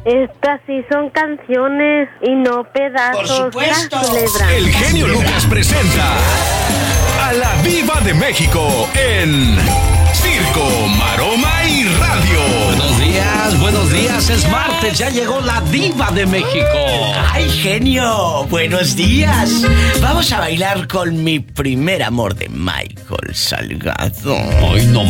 Estas sí son canciones y no pedazos. Por supuesto. El genio Lucas presenta a la Diva de México en Circo, Maroma y Radio. Buenos días, es martes, ya llegó la Diva de México. ¡Ay, genio! ¡Buenos días! Vamos a bailar con Mi Primer Amor de Michael Salgado. Hoy no